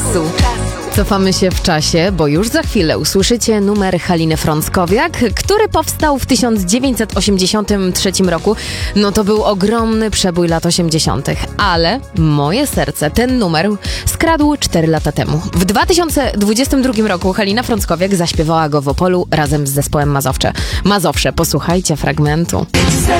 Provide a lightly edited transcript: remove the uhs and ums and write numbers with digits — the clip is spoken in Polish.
czasu. Cofamy się w czasie, bo już za chwilę usłyszycie numer Haliny Frąckowiak, który powstał w 1983 roku. No to był ogromny przebój lat 80., ale moje serce ten numer skradł 4 lata temu. W 2022 roku Halina Frąckowiak zaśpiewała go w Opolu razem z zespołem Mazowsze. Posłuchajcie fragmentu.